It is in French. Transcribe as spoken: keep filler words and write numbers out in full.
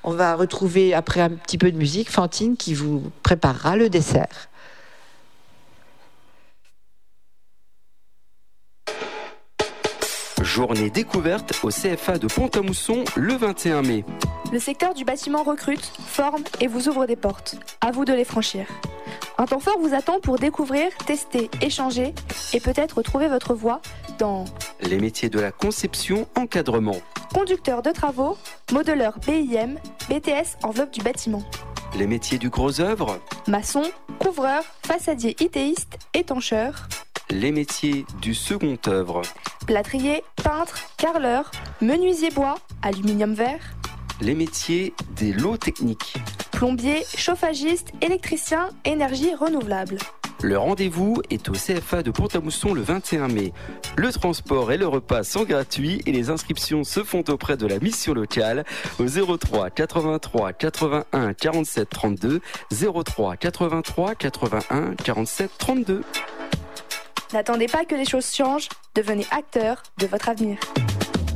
On va retrouver après un petit peu de musique Fantine qui vous préparera le dessert. Journée découverte au C F A de Pont-à-Mousson le vingt et un mai. Le secteur du bâtiment recrute, forme et vous ouvre des portes. À vous de les franchir. Un temps fort vous attend pour découvrir, tester, échanger et peut-être trouver votre voie dans les métiers de la conception, encadrement. Conducteur de travaux, modeleur B I M, B T S enveloppe du bâtiment. Les métiers du gros œuvre. Maçon, couvreur, façadier itéiste, étancheur. Les métiers du second œuvre. Plâtrier, peintre, carreleur, menuisier bois, aluminium vert. Les métiers des lots techniques. Plombier, chauffagiste, électricien, énergie renouvelable. Le rendez-vous est au C F A de Pont-à-Mousson le vingt et un mai. Le transport et le repas sont gratuits et les inscriptions se font auprès de la mission locale au zéro trois quatre-vingt-trois quatre-vingt-un quarante-sept trente-deux, zéro trois quatre-vingt-trois quatre-vingt-un quarante-sept trente-deux. N'attendez pas que les choses changent, devenez acteur de votre avenir.